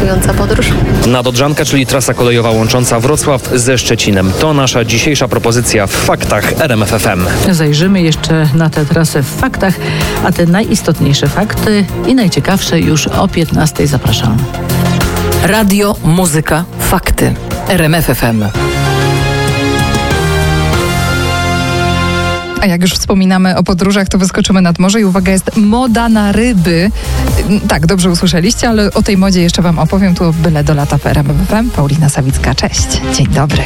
interesująca podróż. Nadodrzanka, czyli trasa kolejowa łącząca Wrocław ze Szczecinem. To nasza dzisiejsza propozycja w faktach RMF FM. Zajrzymy jeszcze na tę trasę w faktach, a te najistotniejsze fakty i najciekawsze już o 15:00 zapraszam. Radio, muzyka, fakty. RMF FM. A jak już wspominamy o podróżach, to wyskoczymy nad morze i uwaga, jest moda na ryby. Tak, dobrze usłyszeliście, ale o tej modzie jeszcze wam opowiem. Tu byle do lata w RMF FM. Paulina Sawicka, cześć. Dzień dobry.